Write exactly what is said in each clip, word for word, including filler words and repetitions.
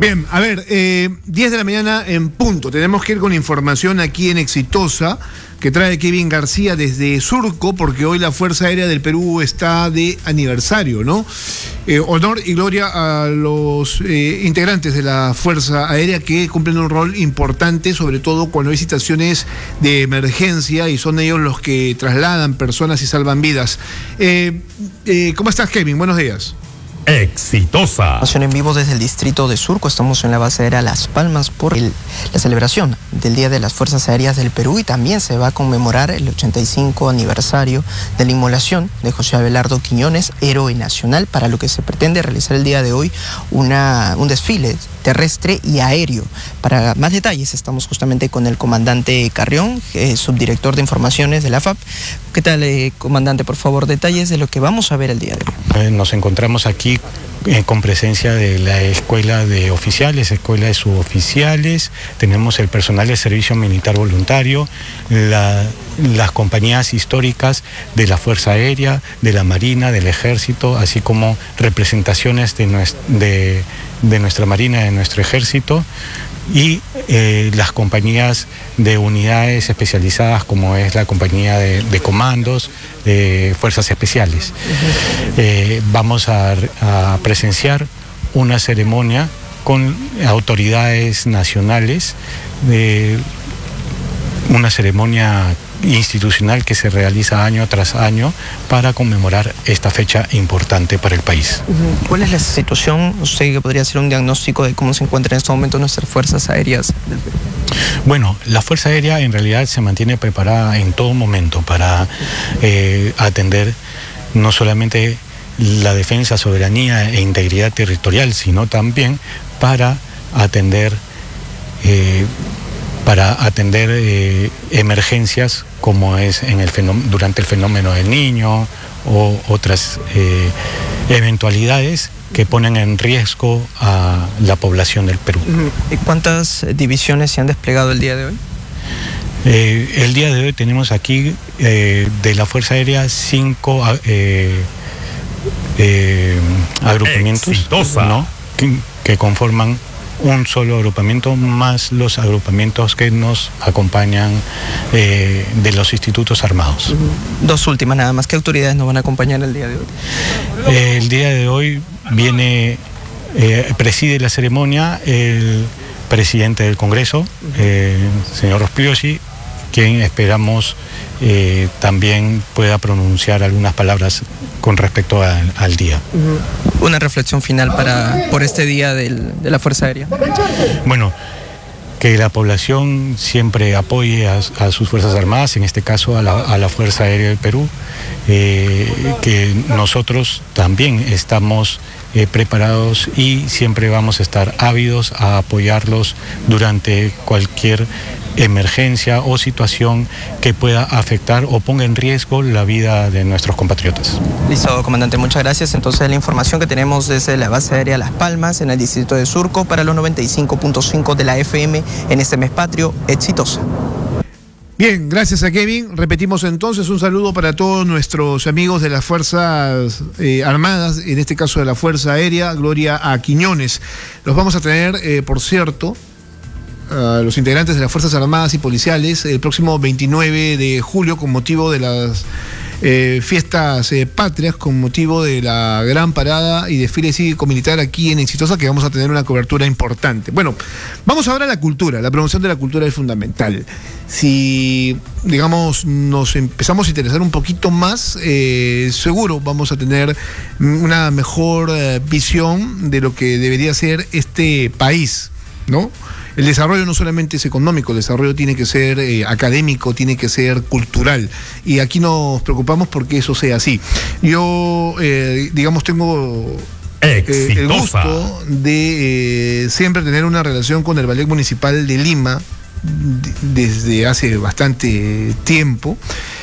Bien, a ver, eh, diez de la mañana en punto. Tenemos que ir con información aquí en Exitosa, que trae Kevin García desde Surco, porque hoy la Fuerza Aérea del Perú está de aniversario, ¿no? Eh, honor y gloria a los eh, integrantes de la Fuerza Aérea que cumplen un rol importante, sobre todo cuando hay situaciones de emergencia y son ellos los que trasladan personas y salvan vidas. Eh, eh, ¿Cómo estás, Kevin? Buenos días. Exitosa. En vivo desde el distrito de Surco, estamos en la base aérea Las Palmas por el, la celebración del Día de las Fuerzas Aéreas del Perú, y también se va a conmemorar el ochenta y cinco aniversario de la inmolación de José Abelardo Quiñones, héroe nacional, para lo que se pretende realizar el día de hoy una, un desfile terrestre y aéreo. Para más detalles estamos justamente con el comandante Carrión, eh, subdirector de informaciones de la F A P. ¿Qué tal, eh, comandante? Por favor, detalles de lo que vamos a ver el día de hoy. Eh, nos encontramos aquí eh, con presencia de la Escuela de Oficiales, Escuela de Suboficiales, tenemos el personal de Servicio Militar Voluntario, la, las compañías históricas de la Fuerza Aérea, de la Marina, del Ejército, así como representaciones de, nuestra, de, de nuestra Marina, de nuestro Ejército, y eh, las compañías de unidades especializadas, como es la compañía de, de comandos, de fuerzas especiales. Uh-huh. eh, vamos a, a presenciar una ceremonia con autoridades nacionales, de una ceremonia institucional que se realiza año tras año para conmemorar esta fecha importante para el país. ¿Cuál es la situación? ¿Usted que podría hacer un diagnóstico de cómo se encuentran en este momento nuestras fuerzas aéreas del Perú? Bueno, la Fuerza Aérea en realidad se mantiene preparada en todo momento para eh, atender no solamente la defensa, soberanía e integridad territorial, sino también para atender eh, para atender eh, emergencias como es en el fenómeno, durante el fenómeno del Niño o otras eh, eventualidades que ponen en riesgo a la población del Perú. ¿Y cuántas divisiones se han desplegado el día de hoy? Eh, el día de hoy tenemos aquí eh, de la Fuerza Aérea cinco eh, eh, agrupamientos, ¿no? que, que conforman un solo agrupamiento, más los agrupamientos que nos acompañan eh, de los institutos armados. Uh-huh. Dos últimas nada más. ¿Qué autoridades nos van a acompañar el día de hoy? Eh, el día de hoy viene, eh, preside la ceremonia el presidente del Congreso, eh, señor Rospigliosi, quien esperamos eh, también pueda pronunciar algunas palabras con respecto a, al día. Uh-huh. Una reflexión final para por este día del, de la Fuerza Aérea. Bueno, que la población siempre apoye a, a sus Fuerzas Armadas, en este caso a la, a la Fuerza Aérea del Perú, eh, que nosotros también estamos eh, preparados y siempre vamos a estar ávidos a apoyarlos durante cualquier emergencia o situación que pueda afectar o ponga en riesgo la vida de nuestros compatriotas. Listo, comandante, muchas gracias. Entonces, la información que tenemos desde la base aérea Las Palmas, en el distrito de Surco, para los noventa y cinco punto cinco de la F M en este mes patrio, Exitosa. Bien, gracias a Kevin. Repetimos entonces un saludo para todos nuestros amigos de las Fuerzas eh, Armadas, en este caso de la Fuerza Aérea, gloria a Quiñones. Los vamos a tener, eh, por cierto, a los integrantes de las Fuerzas Armadas y Policiales el próximo veintinueve de julio con motivo de las eh, fiestas eh, patrias, con motivo de la gran parada y desfile cívico-militar aquí en Exitosa, que vamos a tener una cobertura importante. Bueno, vamos ahora a la cultura. La promoción de la cultura es fundamental. Si, digamos, nos empezamos a interesar un poquito más, eh, seguro vamos a tener una mejor eh, visión de lo que debería ser este país, ¿no? El desarrollo no solamente es económico, el desarrollo tiene que ser eh, académico, tiene que ser cultural. Y aquí nos preocupamos porque eso sea así. Yo, eh, digamos, tengo eh, el gusto de eh, siempre tener una relación con el Ballet Municipal de Lima de, desde hace bastante tiempo.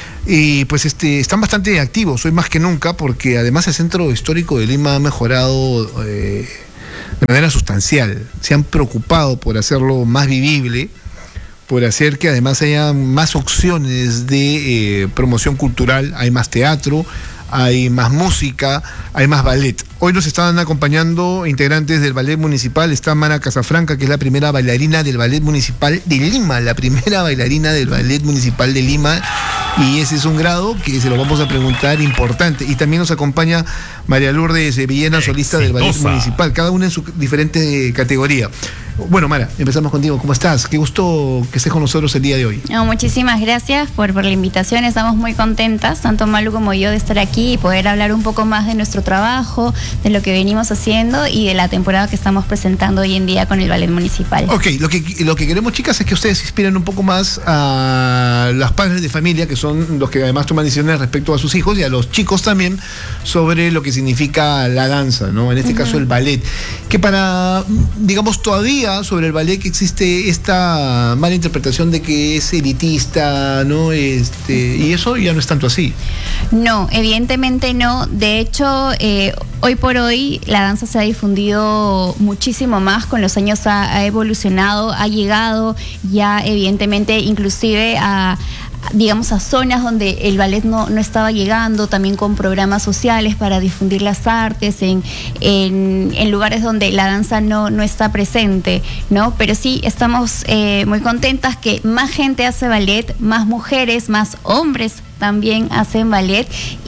Y pues este, están bastante activos hoy más que nunca, porque además el centro histórico de Lima ha mejorado eh, de manera sustancial. Se han preocupado por hacerlo más vivible, por hacer que además haya más opciones de eh, promoción cultural. Hay más teatro, hay más música, hay más ballet. Hoy nos están acompañando integrantes del Ballet Municipal. Está Mara Casafranca, que es la primera bailarina del Ballet Municipal de Lima, la primera bailarina del Ballet Municipal de Lima, y ese es un grado que se lo vamos a preguntar importante. Y también nos acompaña María Lourdes Villena, solista del Ballet Municipal, cada una en su diferente categoría. Bueno, Mara, empezamos contigo. ¿Cómo estás? Qué gusto que estés con nosotros el día de hoy. No, muchísimas gracias por, por la invitación. Estamos muy contentas, tanto Malu como yo, de estar aquí y poder hablar un poco más de nuestro trabajo, de lo que venimos haciendo y de la temporada que estamos presentando hoy en día con el Ballet Municipal. Ok, lo que, lo que queremos, chicas, es que ustedes inspiren un poco más a las padres de familia, que son los que además toman decisiones respecto a sus hijos, y a los chicos también, sobre lo que significa la danza, ¿no? En este uh-huh. caso el ballet. Que para, digamos, todavía sobre el ballet que existe esta mala interpretación de que es elitista, ¿no? Este, y eso ya no es tanto así. No, evidentemente no. De hecho, eh, hoy por hoy la danza se ha difundido muchísimo más, con los años ha, ha evolucionado, ha llegado ya evidentemente inclusive a... digamos, a zonas donde el ballet no, no estaba llegando, también con programas sociales para difundir las artes, en, en, en lugares donde la danza no, no está presente, ¿no? Pero sí, estamos eh, muy contentas que más gente hace ballet, más mujeres, más hombres también hacen ballet,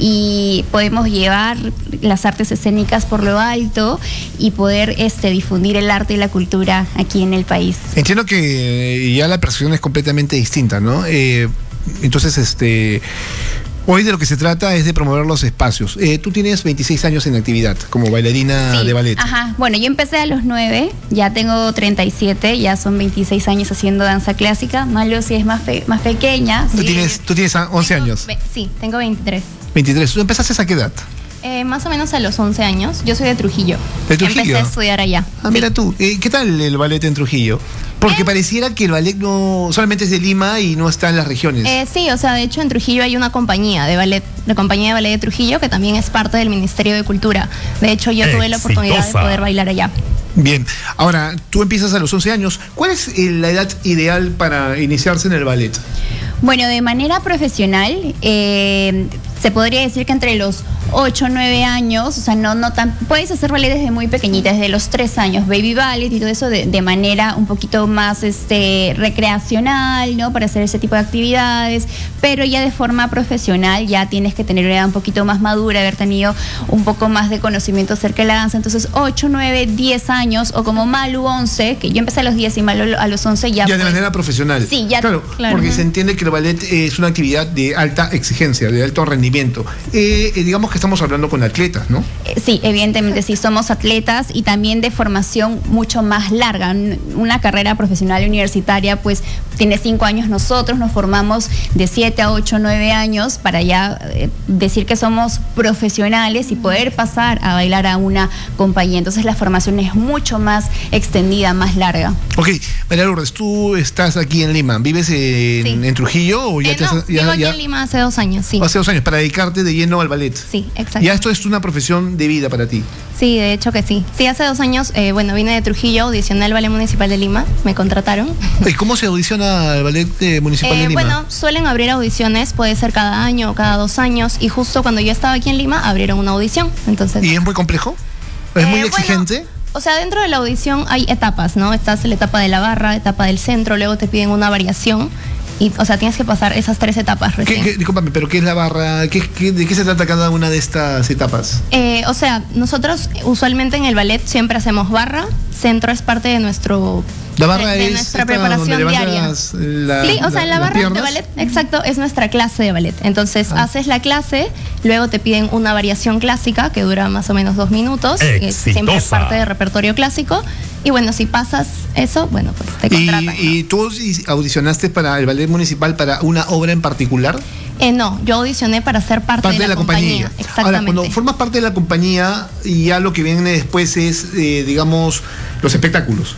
y podemos llevar las artes escénicas por lo alto y poder este, difundir el arte y la cultura aquí en el país. Entiendo que ya la percepción es completamente distinta, ¿no? Eh, entonces, este... hoy de lo que se trata es de promover los espacios. Eh, tú tienes veintiséis años en actividad como bailarina sí, de ballet. Ajá. Bueno, yo empecé a los nueve, ya tengo treinta y siete, ya son veintiséis años haciendo danza clásica. Malo si es más, pe más pequeña. ¿Tú, sí. tienes, ¿Tú tienes once tengo, años? Sí, tengo veintitrés. veintitrés. ¿Tú empezaste a qué edad? Eh, más o menos a los once años. Yo soy de Trujillo. ¿De Trujillo? Empecé a estudiar allá. Ah, sí. Mira tú. Eh, ¿Qué tal el ballet en Trujillo? Porque eh, pareciera que el ballet no solamente es de Lima y no está en las regiones. Eh, sí, o sea, de hecho en Trujillo hay una compañía de ballet, la compañía de ballet de Trujillo, que también es parte del Ministerio de Cultura. De hecho, yo tuve la oportunidad de poder bailar allá. Bien, ahora, tú empiezas a los once años. ¿Cuál es eh, la edad ideal para iniciarse en el ballet? Bueno, de manera profesional, eh, se podría decir que entre los ocho, nueve años, o sea, no, no tan, puedes hacer ballet desde muy pequeñita, desde los tres años, baby ballet y todo eso de, de manera un poquito más este, recreacional, ¿no? Para hacer ese tipo de actividades, pero ya de forma profesional ya tienes que tener una edad un poquito más madura, haber tenido un poco más de conocimiento acerca de la danza. Entonces, ocho, nueve, diez años, o como Malu, once, que yo empecé a los diez y Malu a los once ya. Ya pues, de manera profesional. Sí, ya. Claro, claro. Porque uh-huh. se entiende que el ballet es una actividad de alta exigencia, de alto rendimiento. Eh, eh, digamos que estamos hablando con atletas, ¿no? Sí, evidentemente sí, somos atletas y también de formación mucho más larga. Una carrera profesional universitaria pues tiene cinco años, nosotros nos formamos de siete a ocho, nueve años para ya eh, decir que somos profesionales y poder pasar a bailar a una compañía. Entonces la formación es mucho más extendida, más larga. Ok, María Lourdes, tú estás aquí en Lima, ¿vives en, sí. en Trujillo o ya eh, te no, has, ya, vivo aquí ya, en Lima hace dos años, sí. Hace dos años, para dedicarte de lleno al ballet. Sí, exacto. Ya esto es una profesión de vida para ti. Sí, de hecho que sí. Sí, hace dos años, eh, bueno, vine de Trujillo, audicioné al Ballet Municipal de Lima, me contrataron. ¿Y cómo se audiciona al Ballet eh, Municipal eh, de Lima? Bueno, suelen abrir audiciones, puede ser cada año o cada dos años, y justo cuando yo estaba aquí en Lima, abrieron una audición. Entonces, ¿y es muy complejo? ¿Es eh, muy exigente? Bueno, o sea, dentro de la audición hay etapas, ¿no? Estás en la etapa de la barra, etapa del centro, luego te piden una variación. Y, o sea, tienes que pasar esas tres etapas recién. ¿Qué, qué, discúlpame, pero ¿qué es la barra? ¿Qué, qué, ¿De qué se trata cada una de estas etapas? Eh, o sea, nosotros usualmente en el ballet siempre hacemos barra, centro es parte de nuestro... La barra de, de es nuestra preparación diaria. La, sí, o sea, la, la barra piernas. de ballet, exacto, es nuestra clase de ballet. Entonces, ah. haces la clase, luego te piden una variación clásica que dura más o menos dos minutos, que siempre es parte del repertorio clásico. Y bueno, si pasas eso, bueno, pues te contratan. ¿Y, ¿no? ¿Y tú audicionaste para el Ballet Municipal para una obra en particular? Eh, no, yo audicioné para ser parte, parte de, la de la compañía. compañía. Exactamente. Ahora, cuando formas parte de la compañía, ya lo que viene después es, eh, digamos, los espectáculos.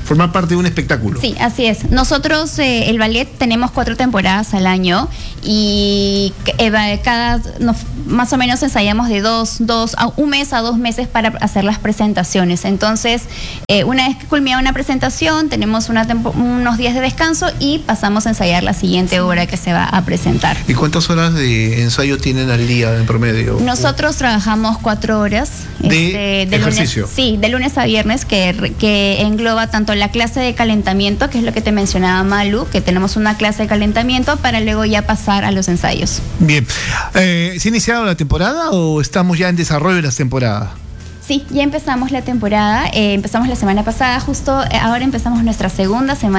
formar parte de un espectáculo. Sí, así es. Nosotros, eh, el ballet, tenemos cuatro temporadas al año y eh, cada, nos, más o menos ensayamos de dos, dos a un mes a dos meses para hacer las presentaciones. Entonces, eh, una vez que culmina una presentación, tenemos una tempo, unos días de descanso y pasamos a ensayar la siguiente obra que se va a presentar. ¿Y cuántas horas de ensayo tienen al día en promedio? Nosotros trabajamos cuatro horas de, este, de ejercicio. Lunes, sí, de lunes a viernes, que, que engloba tanto la clase de calentamiento, que es lo que te mencionaba Malu, que tenemos una clase de calentamiento para luego ya pasar a los ensayos. Bien. Eh, ¿Se ha iniciado la temporada o estamos ya en desarrollo de las temporadas? Sí, ya empezamos la temporada, eh, empezamos la semana pasada, justo ahora empezamos nuestra segunda semana